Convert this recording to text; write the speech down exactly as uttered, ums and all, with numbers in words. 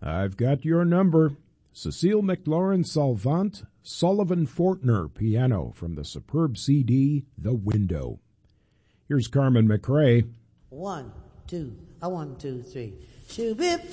I've got your number. Cecile McLaurin Salvant, Sullivan Fortner, piano from the superb C D, The Window. Here's Carmen McRae. One, two, a one, two, three. Shoo-bip.